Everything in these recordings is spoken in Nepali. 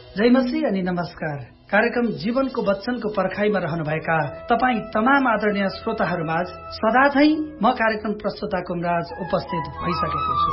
जय मसीह अनि नमस्कार। कार्यक्रम जीवनको वचनको पर्खाइमा रहनुभएका तपाईँ तमाम आदरणीय श्रोताहरूमाझ सदाझै म कार्यक्रम प्रस्तुता कुमराज उपस्थित भइसकेको छु।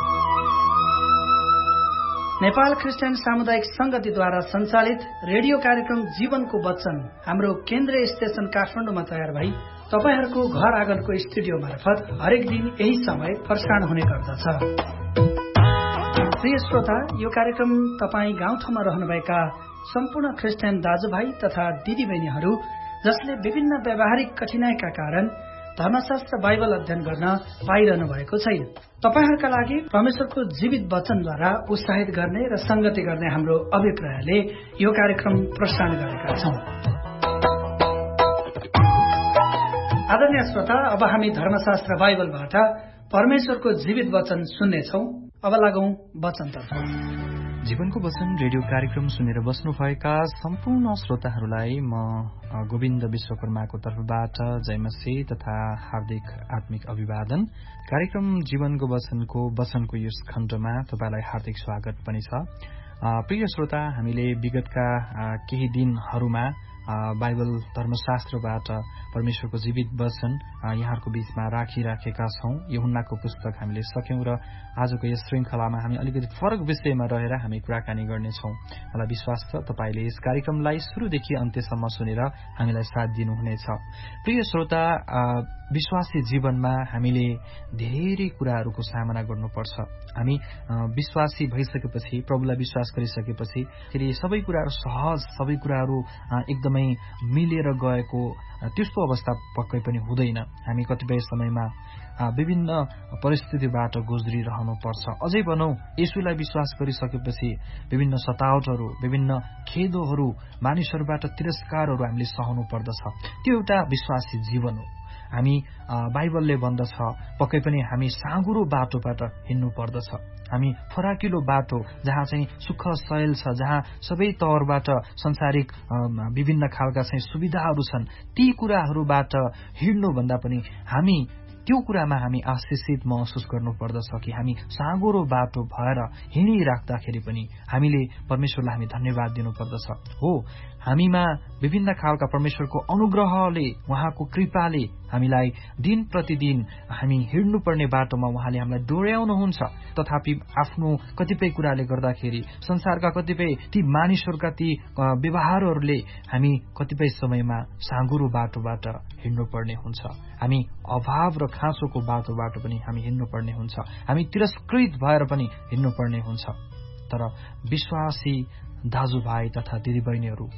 नेपाल क्रिस्चियन सामुदायिक संगतिद्वारा सञ्चालित रेडियो कार्यक्रम जीवनको वचन हाम्रो केन्द्रीय स्टेशन काठमाडौँमा तयार भई तपाईहरूको घर आँगनको स्टुडियो मार्फत हरेक दिन यही समय प्रसारण हुने गर्दछ। प्रिय श्रोता, यो कार्यक्रम तपाईँ गाउँठाउँमा रहनुभएका सम्पूर्ण क्रिस्चियन दाजुभाइ तथा दिदीबहिनीहरू जसले विभिन्न व्यावहारिक कठिनाइका कारण धर्मशास्त्र बाइबल अध्ययन गर्न पाइरहनु भएको छैन, तपाईहरूका लागि परमेश्वरको जीवित वचनद्वारा उत्साहित गर्ने र संगति गर्ने हाम्रो अभिप्रायले यो कार्यक्रम प्रसारण गरेका छौं। आदरणीय श्रोता, अब हामी धर्मशास्त्र बाइबलबाट परमेश्वरको जीवित वचन सुन्नेछौं। अब लागौं वचनतर्फ। जीवनको वचन रेडियो कार्यक्रम सुनेर बस्नुभएका सम्पूर्ण श्रोताहरूलाई म गोविन्द विश्वकर्माको तर्फबाट जय मसीह तथा हार्दिक आत्मिक अभिवादन। कार्यक्रम जीवनको वचनको यस खण्डमा तपाईलाई हार्दिक स्वागत पनि छ। प्रिय श्रोता, हामीले विगतका केही दिनहरूमा बाइबल धर्मशास्त्रबाट परमेश्वरको जीवित वचन यहाँहरूको बीचमा राखिराखेका छौं। यूहन्नाको पुस्तक हामीले सक्यौं र आजको यस श्रृंखलामा हामी अलिकति फरक विषयमा रहेर हामी कुराकानी गर्नेछौं। मलाई विश्वास छ तपाईले यस कार्यक्रमलाई सुरुदेखि अन्त्यसम्म सुनेर हामीलाई साथ दिनुहुनेछ। प्रिय श्रोता, विश्वासी जीवनमा हामीले धेरै कुराहरूको सामना गर्नुपर्छ। हामी विश्वासी भइसकेपछि, प्रभुलाई विश्वास गरिसकेपछि फेरि सबै कुराहरू सहज, सबै कुराहरू एकदमै मिलेर गएको त्यस्तो अवस्था पक्कै पनि हुँदैन। हामी कतिपय समयमा विभिन्न परिस्थितिबाट गुज्रिरहनु पर्छ। अझै भनौं, येशूलाई विश्वास गरिसकेपछि विभिन्न सतावटहरू, विभिन्न खेदहरू, मानिसहरूबाट तिरस्कारहरू हामीले सहनु पर्दछ। त्यो एउटा विश्वासी जीवन हो। हामी बाइबलले भन्दछ पक्कै पनि हामी साँघुरो बाटोबाट हिँड्नु पर्दछ। हामी फराकिलो बाटो, जहाँ चाहिँ सुख शैल छ, जहाँ सबै तौरबाट संसारिक विभिन्न खालका चाहिँ सुविधाहरू छन्, ती कुराहरूबाट हिँड्नु भन्दा पनि हामी त्यो कुरामा हामी आशिषित महसुस गर्नुपर्दछ कि हामी साँघुरो बाटो भएर हिँडिराख्दाखेरि पनि हामीले परमेश्वरलाई हामी धन्यवाद दिनुपर्दछ। हो, हामीमा विभिन्न खालका परमेश्वरको अनुग्रहले, उहाँको कृपाले हामीलाई दिन प्रतिदिन हामी हिँड्नुपर्ने बाटोमा उहाँले हामीलाई डोर्याउनुहुन्छ। तथापि आफ्नो कतिपय कुराले गर्दाखेरि, संसारका कतिपय ती मानिसहरूका ती व्यवहारहरूले हामी कतिपय समयमा साँघुरो बाटोबाट हिँड्नुपर्ने हुन्छ। हामी अभाव र खाँचोको बाटोबाट पनि हामी हिँड्नुपर्ने हुन्छ। हामी तिरस्कृत भएर पनि हिँड्नुपर्ने हुन्छ। तर विश्वासी दाजुभाइ तथा दिदीबहिनीहरू,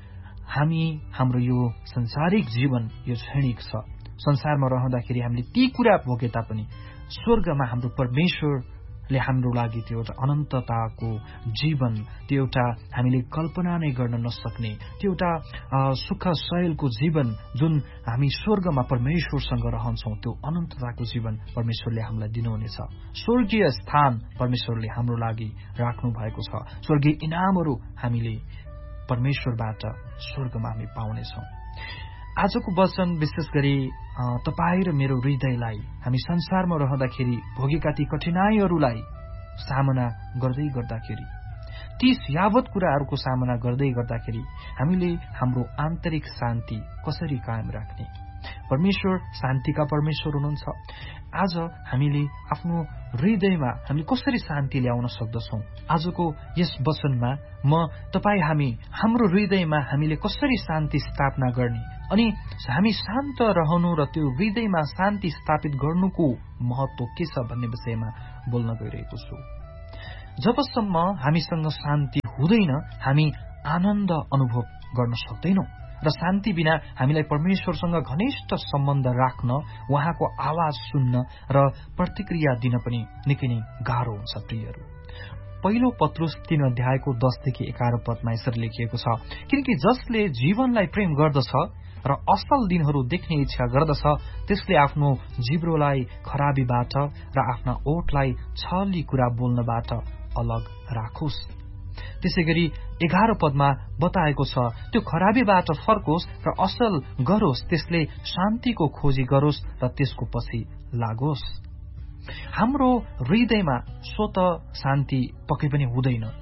हाम्रो यो संसारिक जीवन यो क्षणिक छ। संसारमा रहँदाखेरि हामीले ती कुरा भोगे तापनि स्वर्गमा हाम्रो परमेश्वरले हाम्रो लागि त्यो एउटा अनन्तताको जीवन, त्यो एउटा हामीले कल्पना नै गर्न नसक्ने, त्यो एउटा सुख शैलको जीवन जुन हामी स्वर्गमा परमेश्वरसँग रहन्छौं, त्यो अनन्तताको जीवन परमेश्वरले हामीलाई दिनुहुनेछ। स्वर्गीय स्थान परमेश्वरले हाम्रो लागि राख्नु भएको छ। स्वर्गीय इनामहरू हामीले परमेश्वरबाट स्वर्गमा हामी पाउनेछौं। आजको वचन विशेष गरी तपाईँ र मेरो हृदयलाई हामी संसारमा रहँदाखेरि भोगेका ती कठिनाइहरूलाई सामना गर्दै गर्दाखेरि, ती यावत कुराहरूको सामना गर्दै गर्दाखेरि हामीले हाम्रो आन्तरिक शान्ति कसरी कायम राख्ने? परमेश्वर शान्तिका परमेश्वर हुनुहुन्छ। आज हामीले आफ्नो हृदयमा हामी कसरी शान्ति ल्याउन सक्दछौं? आजको यस वचनमा हामी हाम्रो हृदयमा हामीले कसरी शान्ति स्थापना गर्ने अनि हामी शान्त रहनु र त्यो हृदयमा शान्ति स्थापित गर्नुको महत्व के छ भन्ने विषयमा बोल्न गइरहेको छु। जबसम्म हामीसँग शान्ति हुँदैन, हामी आनन्द अनुभव गर्न सक्दैनौं र शान्ति बिना हामीलाई परमेश्वरसँग घनिष्ठ सम्बन्ध राख्न, उहाँको आवाज सुन्न र प्रतिक्रिया दिन पनि निकै नै गाह्रो हुन्छ। प्रियहरू, पहिलो पत्रुस 3 अध्यायको 10 देखि 11 पदमा यसरी लेखिएको छ, किनकि जसले जीवनलाई प्रेम गर्दछ र असल दिनहरू देख्ने इच्छा गर्दछ, त्यसले आफ्नो जिब्रोलाई खराबीबाट र आफ्ना ओठलाई छली कुरा बोल्नबाट अलग राखोस्। त्यसैगरी 11 पदमा बताएको छ, त्यो खराबीबाट फर्कोस् र असल गरोस्, त्यसले शान्तिको खोजी गरोस् र त्यसको पछि लागोस्। हाम्रो हृदयमा स्वत शान्ति पक्कै पनि हुँदैन।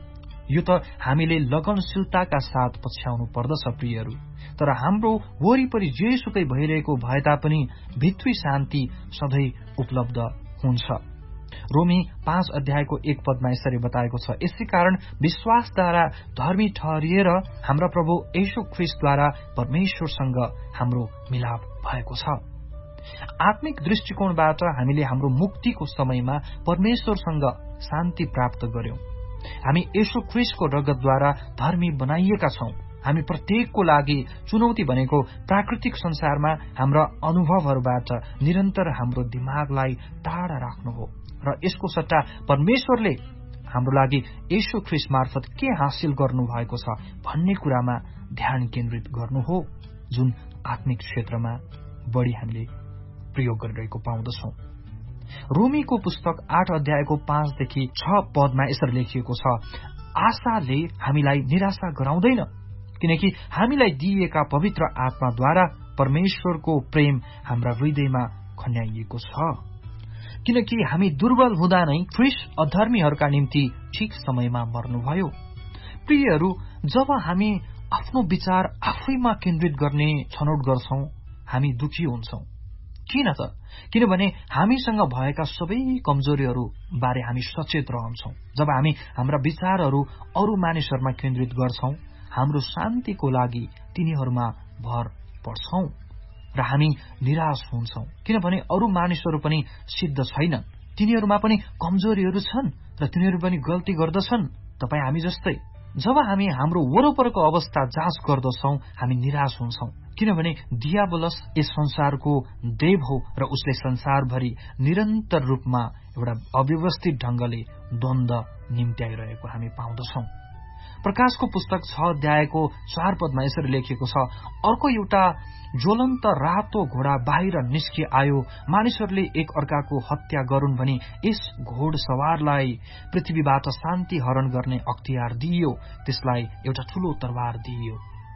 यो त हामीले लगनशीलताका साथ पछ्याउनु पर्दछ प्रियहरू। तर हाम्रो वरिपरि जेसुकै भइरहेको भए तापनि भित्री शान्ति सधैँ उपलब्ध हुन्छ। रोमी 5 अध्यायको 1 पदमा यसरी बताएको छ, यसै कारण विश्वासद्वारा धर्मी ठहरिएर हाम्रा प्रभु येशू ख्रीष्टद्वारा परमेश्वरसँग हाम्रो मिलाप भएको छ। आत्मिक दृष्टिकोणबाट हामीले हाम्रो मुक्तिको समयमा परमेश्वरसँग शान्ति प्राप्त गर्यौं। हामी येशू ख्रीष्टको रगतद्वारा धर्मी बनाइएका छौं। हामी प्रत्येकको लागि चुनौती भनेको प्राकृतिक संसारमा हाम्रा अनुभवहरूबाट निरन्तर हाम्रो दिमागलाई टाढा राख्नु हो र यसको सट्टा परमेश्वरले हाम्रो लागि येशू ख्रीष्ट मार्फत के हासिल गर्नु भएको छ भन्ने कुरामा ध्यान केन्द्रित गर्नु हो, जुन आत्मिक क्षेत्रमा बढी हामीले प्रयोग गरिरहेको पाउँदछौं। रोमीको पुस्तक 8 अध्यायको 5 देखि 6 पदमा यसरी लेखिएको छ, आशाले हामीलाई निराशा गराउँदैन, किनकि हामीलाई दिइएका पवित्र आत्माद्वारा परमेश्वरको प्रेम हाम्रा हृदयमा खन्याइएको छ। किनकि हामी दुर्बल हुँदा नै ख्रीष्ट अधर्मीहरूका निम्ति ठिक समयमा मर्नुभयो। प्रियहरू, जब हामी आफ्नो विचार आफैमा केन्द्रित गर्ने छनौट गर्छौं, हामी दुखी हुन्छौं। किन त? किनभने हामीसँग भएका सबै कमजोरीहरू बारे हामी सचेत रहन्छौं। जब हामी हाम्रा विचारहरू अरू मानिसहरूमा केन्द्रित गर्छौं, हाम्रो शान्तिको लागि तिनीहरूमा भर पर्छौं र हामी निराश हुन्छौं, किनभने अरू मानिसहरू पनि सिद्ध छैनन्। तिनीहरूमा पनि कमजोरीहरू छन् र तिनीहरू पनि गल्ती गर्दछन्, तपाईँ हामी जस्तै। जब हामी हाम्रो वरपरको अवस्था जाँच गर्दछौं, हामी निराश हुन्छौं, किनभने दियाबलस यस संसारको देव हो र उसले संसारभरि निरन्तर रूपमा एउटा अव्यवस्थित ढंगले द्वन्द निम्त्याइरहेको हामी पाउँदछौं। प्रकाशको पुस्तक 6 अध्यायको 4 पदमा यसरी लेखिएको छ, अर्को एउटा ज्वलन्त रातो घोडा बाहिर निस्कि आयो, मानिसहरूले एक अर्काको हत्या गरून् भनी यस घोडसवारलाई पृथ्वीबाट शान्ति हरण गर्ने अख्तियार दिइयो, त्यसलाई एउटा ठूलो तरवार दिइयो।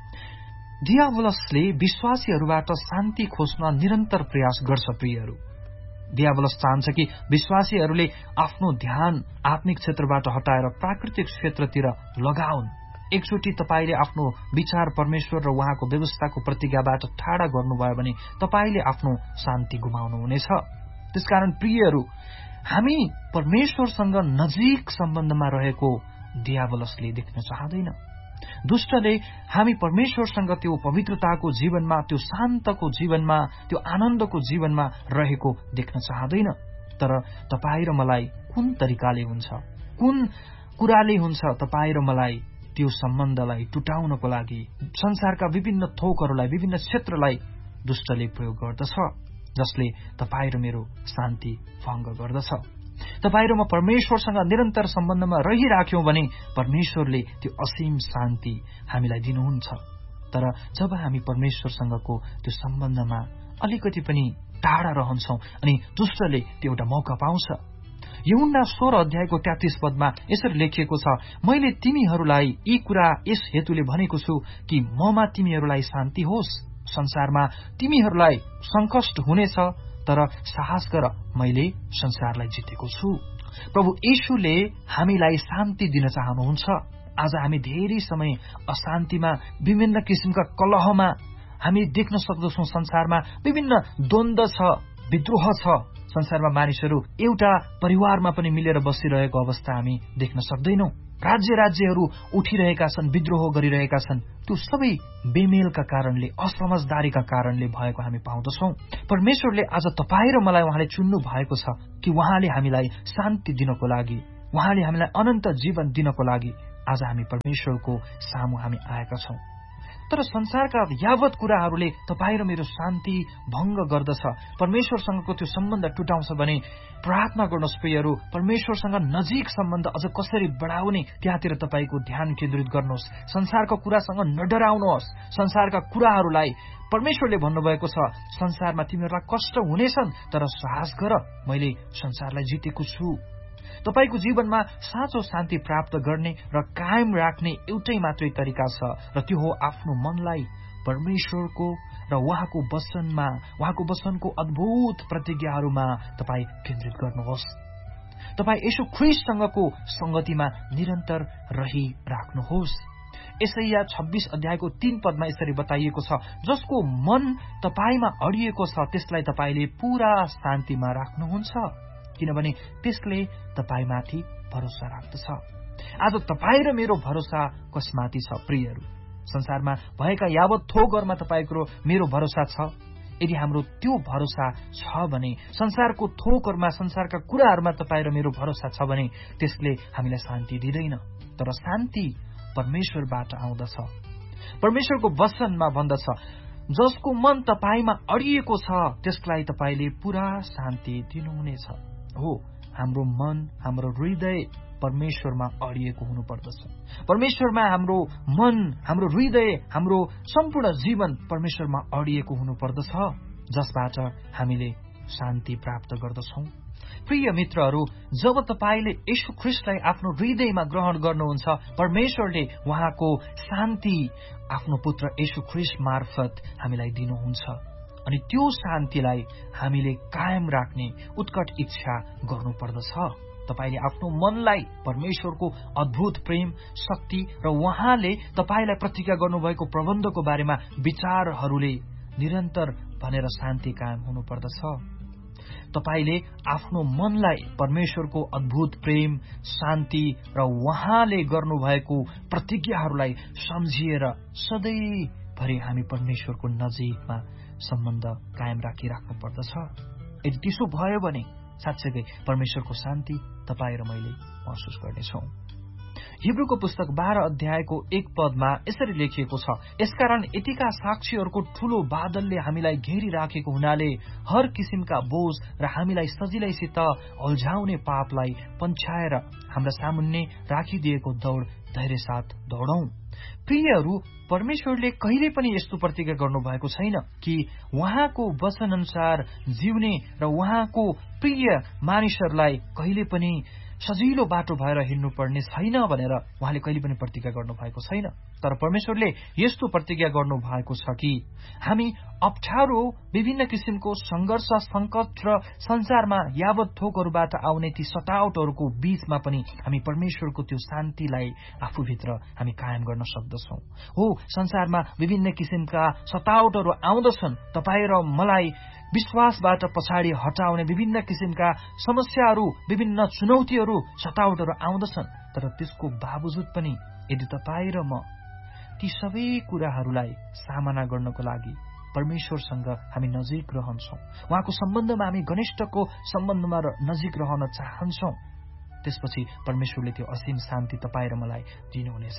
दियाबलसले विश्वासीहरूबाट शान्ति खोज्न निरन्तर प्रयास गर्छ। प्रियहरू, दियाबलस चाहन्छ कि विश्वासीहरूले आफ्नो ध्यान आत्मिक क्षेत्रबाट हटाएर प्राकृतिक क्षेत्रतिर लगाउन्। एकचोटि तपाईले आफ्नो विचार परमेश्वर र उहाँको व्यवस्थाको प्रतिज्ञाबाट टाढा गर्नुभयो भने तपाईले आफ्नो शान्ति गुमाउनुहुनेछ। त्यसकारण प्रियहरू, हामी परमेश्वरसँग नजिक सम्बन्धमा रहेको दियाबलसले देख्न चाहदैन। दुष्टले हामी परमेश्वरसँग त्यो पवित्रताको जीवनमा, त्यो शान्तको जीवनमा, त्यो आनन्दको जीवनमा रहेको देख्न चाहदैन। तर तपाईँ र मलाई कुन तरिकाले हुन्छ, कुन कुराले हुन्छ तपाईँ र मलाई त्यो सम्बन्धलाई टुटाउनको लागि संसारका विभिन्न थोकहरूलाई, विभिन्न क्षेत्रलाई दुष्टले प्रयोग गर्दछ, जसले तपाईँ र मेरो शान्ति भंग गर्दछ। तपाईँ र म परमेश्वरसँग निरन्तर सम्बन्धमा रहिराख्यौं भने परमेश्वरले त्यो असीम शान्ति हामीलाई दिनुहुन्छ। तर जब हामी परमेश्वरसँगको त्यो सम्बन्धमा अलिकति पनि टाढा रहन्छौं अनि दुष्टले त्यो एउटा मौका पाउँछ। यूहन्ना 16 अध्यायको 33 पदमा यसरी लेखिएको छ, मैले तिमीहरूलाई यी कुरा यस हेतुले भनेको छु कि ममा तिमीहरूलाई शान्ति होस्। संसारमा तिमीहरूलाई संकष्ट हुनेछ, तर साहस गर, मैले संसारलाई जितेको छु। प्रभु येशूले हामीलाई शान्ति दिन चाहनुहुन्छ। आज हामी धेरै समय अशान्तिमा, विभिन्न किसिमका कलहमा हामी देख्न सक्दछौं। संसारमा विभिन्न द्वन्द छ, विद्रोह छ। संसारमा मानिसहरू एउटा परिवारमा पनि मिलेर बसिरहेको अवस्था हामी देख्न सक्दैनौं। राज्यहरू उठिरहेका छन्, विद्रोह गरिरहेका छन्। त्यो सबै बेमेलका कारणले, असमझदारीका कारणले भएको हामी पाउँदछौं। परमेश्वरले आज तपाईँ र मलाई उहाँले चुन्नु भएको छ कि उहाँले हामीलाई शान्ति दिनको लागि, उहाँले हामीलाई अनन्त जीवन दिनको लागि आज हामी परमेश्वरको सामु हामी आएका छौं। तर संसारका यावत कुराहरूले तपाईँ र मेरो शान्ति भंग गर्दछ, परमेश्वरसँगको त्यो सम्बन्ध टुटाउँछ भने प्रार्थना गर्नुहोस् प्रियहरू, परमेश्वरसँग नजिक सम्बन्ध अझ कसरी बढाउने त्यहाँतिर तपाईको ध्यान केन्द्रित गर्नुहोस्। संसारको कुरासँग नडराउनुहोस्। संसारका कुराहरूलाई परमेश्वरले भन्नुभएको छ, संसारमा तिमीहरूलाई कष्ट हुनेछन्, तर साहस गर, मैले संसारलाई जितेको छु। तपाईको जीवनमा साँचो शान्ति प्राप्त गर्ने र कायम राख्ने एउटै मात्रै तरिका छ, र त्यो हो आफ्नो मनलाई परमेश्वरको र उहाँको वचनमा, उहाँको वचनको अद्भुत प्रतिज्ञाहरूमा तपाई केन्द्रित गर्नुहोस्। तपाईँ येशू ख्रीष्टसँगको संगतिमा निरन्तर रहिराख्नुहोस्। यसैया 26 अध्यायको 3 पदमा यसरी बताइएको छ, जसको मन तपाईमा अडिएको छ त्यसलाई तपाईले पूरा शान्तिमा राख्नुहुन्छ, किनभने त्यसले तपाईमाथि भरोसा राख्दछ। आज तपाईँ र मेरो भरोसा कसमाथि छ प्रियहरू? संसारमा भएका यावत थोकहरूमा तपाईको मेरो भरोसा छ। यदि हाम्रो त्यो भरोसा छ भने, संसारको थोकहरूमा, संसारका कुराहरूमा तपाईँ र मेरो भरोसा छ भने त्यसले हामीलाई शान्ति दिँदैन। तर शान्ति परमेश्वरबाट आउँदछ। परमेश्वरको वचनमा भन्दछ, जसको मन तपाईमा अडिएको छ त्यसलाई तपाईले पूरा शान्ति दिनुहुनेछ। हो, हाम्रो मन, हाम्रो हृदय परमेश्वरमा अडिएको हुनुपर्दछ। परमेश्वरमा हाम्रो मन, हाम्रो हृदय, हाम्रो सम्पूर्ण जीवन परमेश्वरमा अडिएको हुनुपर्दछ, जसबाट हामीले शान्ति प्राप्त गर्दछौं। प्रिय मित्रहरू, जब तपाईले येशू ख्रीष्टलाई आफ्नो हृदयमा ग्रहण गर्नुहुन्छ, परमेश्वरले उहाँको शान्ति आफ्नो पुत्र येशू ख्रीष्ट मार्फत हामीलाई दिनुहुन्छ। अनि त्यो शान्तिलाई हामीले कायम राख्ने उत्कट इच्छा गर्नुपर्दछ। तपाईले आफ्नो मनलाई परमेश्वरको अद्भुत प्रेम, शक्ति र उहाँले तपाईलाई प्रतिज्ञा गर्नुभएको प्रबन्धको बारेमा विचारहरूले निरन्तर भनेर शान्ति कायम हुनुपर्दछ। तपाईले आफ्नो मनलाई परमेश्वरको अद्भुत प्रेम, शान्ति र उहाँले गर्नुभएको प्रतिज्ञाहरूलाई सम्झिएर सधैँभरि हामी परमेश्वरको नजिकमा सम्बन्ध कायम राखिराख्नु पर्दछ। यदि त्यसो भयो भने साँच्चै परमेश्वरको शान्ति तपाईँ र मैले महसुस गर्नेछौँ। हिब्रूको पुस्तक 12 अध्यायको 1 पदमा यसरी लेखिएको छ, यसकारण यतिका साक्षीहरूको ठूलो बादलले हामीलाई घेरिराखेको हुनाले हर किसिमका बोझ र हामीलाई सजिलैसित अल्झाउने पापलाई पन्छाएर हाम्रा सामुन्ने राखिदिएको दौड धैर्य साथ दौडौं। प्रियहरू, परमेश्वरले कहिले पनि यस्तो प्रतिज्ञा गर्नुभएको छैन कि उहाँको वचन अनुसार जिउने र उहाँको प्रिय मानिसहरूलाई कहिले पनि सजिलो बाटो भएर हिँड्नुपर्ने छैन भनेर उहाँले कहिले पनि प्रतिज्ञा गर्नुभएको छैन। तर परमेश्वरले यस्तो प्रतिज्ञा गर्नुभएको छ कि हामी अप्ठ्यारो, विभिन्न किसिमको संघर्ष, संकट र संसारमा यावत थोकहरूबाट आउने ती सतावटहरूको बीचमा पनि हामी परमेश्वरको त्यो शान्तिलाई आफूभित्र हामी कायम गर्न सक्दछौँ। हो, संसारमा विभिन्न किसिमका सतावटहरू आउँदछन्, तपाईँ र मलाई विश्वासबाट पछाडि हटाउने विभिन्न किसिमका समस्याहरू, विभिन्न चुनौतीहरू, सतावटहरू आउँदछन्। तर त्यसको बावजुद पनि यदि तपाईँ र म ती सबै कुराहरूलाई सामना गर्नको लागि परमेश्वरसँग हामी नजिक रहन्छौँ, उहाँको सम्बन्धमा हामी घनिष्ठको सम्बन्धमा नजिक रहन चाहन्छौँ, त्यसपछि परमेश्वरले त्यो असीम शान्ति तपाईँ र मलाई दिनुहुनेछ।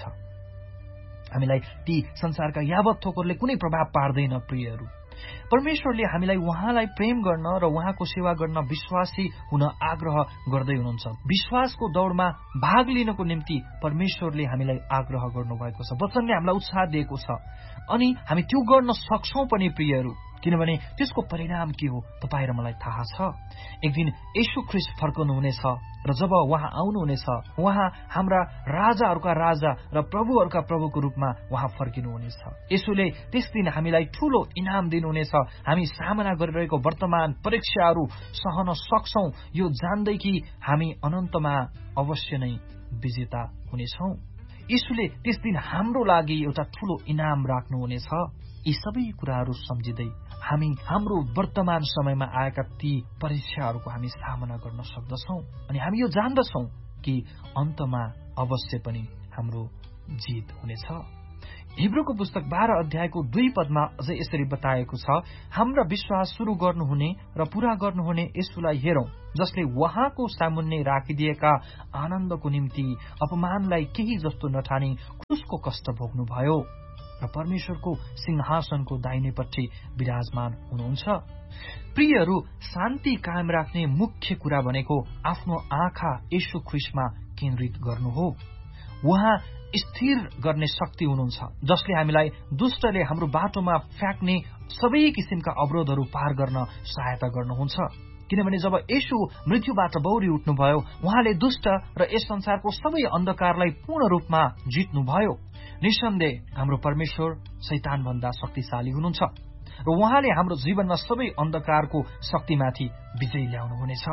हामीलाई ती संसारका यावत थोकहरूले कुनै प्रभाव पार्दैन। प्रियहरू, परमेश्वरले हामीलाई उहाँलाई प्रेम गर्न र उहाँको सेवा गर्न विश्वासी हुन आग्रह गर्दै हुनुहुन्छ। विश्वासको दौडमा भाग लिनको निम्ति परमेश्वरले हामीलाई आग्रह गर्नुभएको छ। वचनले हामीलाई उत्साह दिएको छ अनि हामी त्यो गर्न सक्छौं पनि प्रियहरू, किनभने त्यसको परिणाम के हो तपाईँ र मलाई थाहा छ। एक दिन येशू ख्रीष्ट फर्कनुहुनेछ र जब उहाँ आउनुहुनेछ, उहाँ हाम्रा राजाहरूका राजा र प्रभुहरूका प्रभुको रूपमा उहाँ फर्किनुहुनेछ। येशूले त्यस दिन हामीलाई ठूलो इनाम दिनुहुनेछ। हामी सामना गरिरहेको वर्तमान परीक्षाहरू सहन सक्छौं, यो जान्दै कि हामी अनन्तमा अवश्य नै विजेता हुनेछौं। येशूले त्यस दिन हाम्रो लागि एउटा ठूलो इनाम राख्नुहुनेछ। यी सबै कुराहरू सम्झिँदै हामी हाम्रो वर्तमान समयमा आएका ती परीक्षाहरूको हामी सामना गर्न सक्दछौं अनि हामी यो जान्दछौं कि अन्तमा अवश्य पनि हाम्रो जित हुनेछ। हिब्रूको पुस्तक 12 अध्यायको 2 पदमा अझै यसरी बताएको छ, हाम्रा विश्वास सुरु गर्नुहुने र पूरा गर्नुहुने येशूलाई हेरौं, जसले उहाँको सामुन्ने राखिदिएका आनन्दको निम्ति अपमानलाई केही जस्तो नठानी क्रुसको कष्ट भोग्नुभयो र परमेश्वरको सिंहासनको दाहिनेपट्टि विराजमान हुनुहुन्छ। प्रियहरू, शान्ति कायम राख्ने मुख्य कुरा भनेको आफ्नो आँखा येशू ख्रीष्टमा केन्द्रित गर्नु हो। उहाँ स्थिर गर्ने शक्ति हुनुहुन्छ, जसले हामीलाई दुष्टले हाम्रो बाटोमा फ्याँक्ने सबै किसिमका अवरोधहरू पार गर्न सहायता गर्नुहुन्छ। किनभने जब येशू मृत्युबाट बौरी उठ्नुभयो, उहाँले दुष्ट र यस संसारको सबै अन्धकारलाई पूर्ण रूपमा जित्नुभयो। निसन्देह हाम्रो परमेश्वर शैतान भन्दा शक्तिशाली हुनुहुन्छ र उहाँले हाम्रो जीवनमा सबै अन्धकारको शक्तिमाथि विजय ल्याउनुहुनेछ।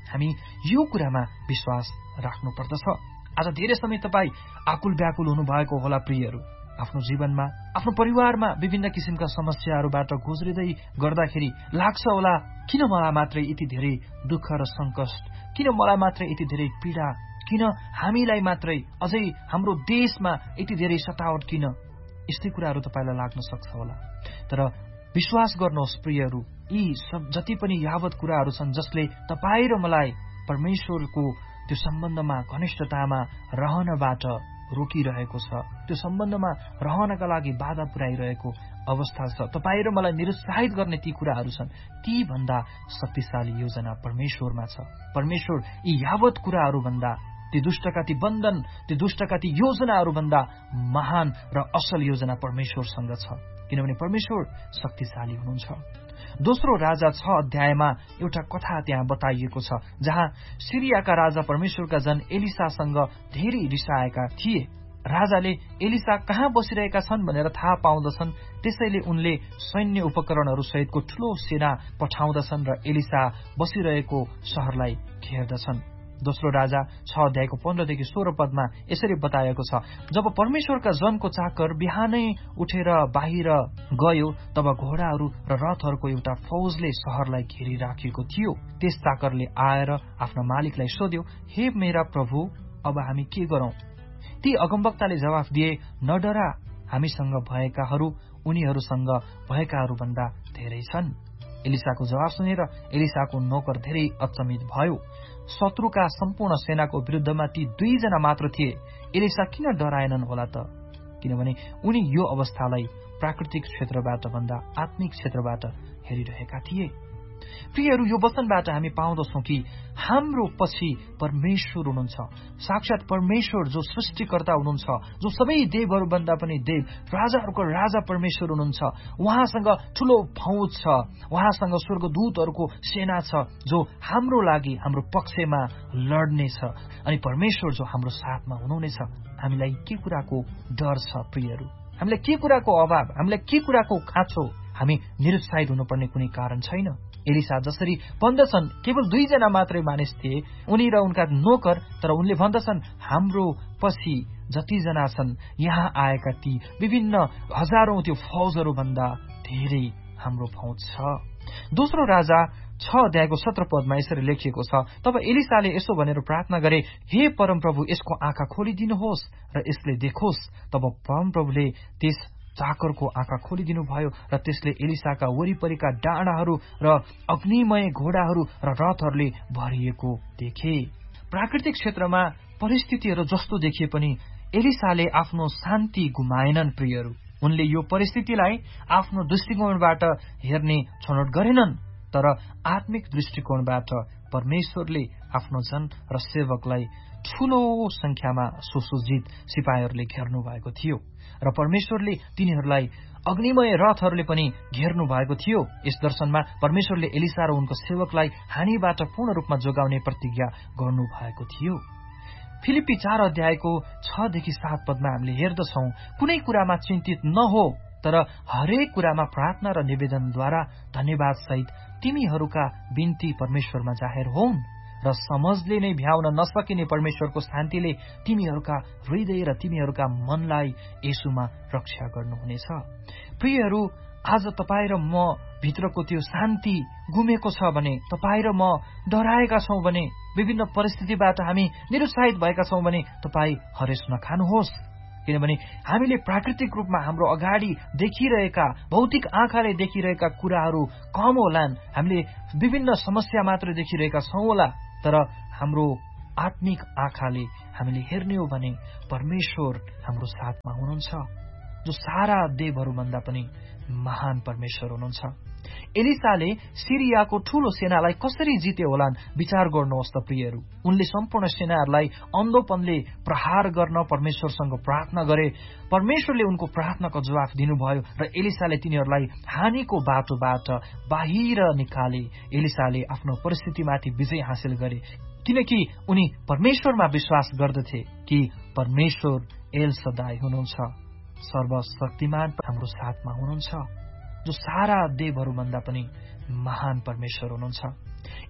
हामी यो कुरामा विश्वास राख्नुपर्दछ। आज धेरै समय तपाईँ आकुल व्याकुल हुनुभएको होला प्रियहरू। आफ्नो जीवनमा, आफ्नो परिवारमा विभिन्न किसिमका समस्याहरूबाट गुज्रिँदै गर्दाखेरि लाग्छ होला, किन मलाई मात्रै यति धेरै दुःख र सङ्कष्ट, किन मलाई मात्रै यति धेरै पीडा, किन हामीलाई मात्रै, अझै हाम्रो देशमा यति धेरै सतावट किन? यस्तै कुराहरू तपाईँलाई लाग्न सक्छ होला। तर विश्वास गर्नुहोस् प्रियहरू, यी जति पनि यावत कुराहरू छन् जसले तपाईँ र मलाई परमेश्वरको त्यो सम्बन्धमा, घनिष्ठतामा रहनबाट रोकिरहेको छ, त्यो सम्बन्धमा रहनका लागि बाधा पुर्याइरहेको अवस्था छ, तपाईँ र मलाई निरुत्साहित गर्ने ती कुराहरू छन्। ती भन्दा शक्तिशाली योजना परमेश्वरमा छ। परमेश्वर यी यावत कुराहरू भन्दा, ती दुष्टका ती बन्धन, ती दुष्टका ती योजनाहरू भन्दा महान र असल योजना परमेश्वरसँग छ, किनभने परमेश्वर शक्तिशाली हुनुहुन्छ। दोस्रो राजा 6 अध्यायमा एउटा कथा त्यहाँ बताइएको छ, जहाँ सिरियाका राजा परमेश्वरका जन एलिसासँग धेरै रिसाएका थिए। राजाले एलिसा कहाँ बसिरहेका छन् भनेर थाहा पाउँदछन्, त्यसैले उनले सैन्य उपकरणहरू सहितको ठूलो सेना पठाउँदछन् र एलिसा बसिरहेको शहरलाई घेर्दछन्। दोस्रो राजा 6 अध्यायको 15 देखि 16 पदमा यसरी बताएको छ, जब परमेश्वरका जनको चाकर बिहानै उठेर बाहिर गयो, तब घोडाहरू र रथहरूको एउटा फौजले शहरलाई घेरिराखेको थियो। त्यस चाकरले आएर आफ्ना मालिकलाई सोध्यो, हे मेरा प्रभु, अब हामी के गरौं? ती अगमवक्ताले जवाफ दिए, नडरा, हामीसँग भएकाहरू उनीहरूसँग भएकाहरू भन्दा धेरै छन्। एलिसाको जवाफ सुनेर एलिसाको नोकर धेरै अचम्मित भयो। शत्रुका सम्पूर्ण सेनाको विरुद्धमा ती 2 जना मात्र थिए। एलिसा किन डराएनन् होला त? किनभने उनी यो अवस्थालाई प्राकृतिक क्षेत्रबाट भन्दा आत्मिक क्षेत्रबाट हेरिरहेका थिए। प्रियहरू, यो वचनबाट हामी पाउँदछौं कि हाम्रो पछि परमेश्वर हुनुहुन्छ। साक्षात परमेश्वर जो सृष्टिकर्ता हुनुहुन्छ, जो सबै देवहरूभन्दा पनि देव, राजाहरूको राजा परमेश्वर हुनुहुन्छ। उहाँसँग ठूलो फौज छ, उहाँसँग स्वर्गदूतहरूको सेना छ, जो हाम्रो लागि, हाम्रो पक्षमा लड्नेछ। अनि परमेश्वर जो हाम्रो साथमा हुनुहुनेछ। हामीलाई के कुराको डर छ प्रियहरू? हामीलाई के कुराको अभाव, हामीलाई के कुराको खाँचो? हामी निरुत्साहित हुनुपर्ने कुनै कारण छैन। एलिसा जसरी भन्दछन्, केवल 2 जना मात्रै मानिस थिए, उनी र उनका नोकर, तर उनले भन्दछन्, हाम्रो पछि जतिजना छन् यहाँ आएका ती विभिन्न हजारौं त्यो फौजहरू भन्दा धेरै हाम्रो फौज छ। दोस्रो राजा 6 अध्यायको 17 पदमा यसरी लेखिएको छ, तब एलिसाले यसो भनेर प्रार्थना गरे, हे परमप्रभु, यसको आँखा खोलिदिनुहोस् र यसले देखोस्। तब परमप्रभुले त्यस चाकरको आँखा खोलिदिनु भयो र त्यसले एलिसाका वरिपरिका डाँडाहरू र अग्निमय घोडाहरू र रथहरूले भरिएको देखे। प्राकृतिक क्षेत्रमा परिस्थितिहरू जस्तो देखिए पनि एलिसाले आफ्नो शान्ति गुमाएनन् प्रियहरू। उनले यो परिस्थितिलाई आफ्नो दृष्टिकोणबाट हेर्ने छनौट गरेनन्, तर आत्मिक दृष्टिकोणबाट परमेश्वरले आफ्नो जन र सेवकलाई ठूलो संख्यामा सुसज्जित सिपाहीहरूले घेर्नु भएको थियो र परमेश्वरले तिनीहरूलाई अग्निमय रथहरूले पनि घेर्नु भएको थियो। यस दर्शनमा परमेश्वरले एलिसा र उनको सेवकलाई हानिबाट पूर्ण रूपमा जोगाउने प्रतिज्ञा गर्नु भएको थियो। फिलिप्पी 4 अध्यायको 6 देखि 7 पदमा हामीले हेर्दछौं, कुनै कुरामा चिन्तित नहो, तर हरेक कुरामा प्रार्थना र निवेदनद्वारा धन्यवाद सहित तिमीहरूका बिन्ती परमेश्वरमा जाहेर होउन् र समझले नै भ्याउन नसकिने परमेश्वरको शान्तिले तिमीहरूका हृदय र तिमीहरूका मनलाई येशूमा रक्षा गर्नुहुनेछ। प्रियहरू, आज तपाईँ र म भित्रको त्यो शान्ति गुमेको छ भने, तपाईँ र म डराएका छौं भने, विभिन्न परिस्थितिबाट हामी निरुत्साहित भएका छौं भने तपाईँ हरेस नखानुहोस्। किनभने हामीले प्राकृतिक रूपमा हाम्रो अगाडि देखिरहेका, भौतिक आँखाले देखिरहेका कुराहरू कम होलान्, हामीले विभिन्न समस्या मात्र देखिरहेका छौं होला, तर हाम्रो आत्मिक आँखाले हामीले हेर्ने हो भने परमेश्वर हाम्रो साथमा हुनुहुन्छ, जो सारा देवहरूभन्दा पनि महान परमेश्वर हुनुहुन्छ। एलिसाले सिरियाको ठूलो सेनालाई कसरी जिते होलान् विचार गर्नुहोस् त प्रियहरू। उनले सम्पूर्ण सेनाहरूलाई अन्धोपनले प्रहार गर्न परमेश्वरसँग प्रार्थना गरे। परमेश्वरले उनको प्रार्थनाको जवाफ दिनुभयो र एलिसाले तिनीहरूलाई हानिको बाटोबाट बाहिर निकाले। एलिसाले आफ्नो परिस्थितिमाथि विजय हासिल गरे, किनकि उनी परमेश्वरमा विश्वास गर्दथे कि परमेश्वर एल सदाई हुनुहुन्छ, सर्वशक्तिमान हाम्रो साथमा हुनुहुन्छ, जो सारा देवहरूभन्दा पनि महान परमेश्वर हुनुहुन्छ।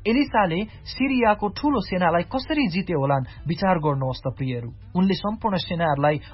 एलिसाले सिरियाको ठूलो सेनालाई कसरी जिते होलान् विचार गर्नुहोस् त प्रियहरू। उनले सम्पूर्ण सेनाहरूलाई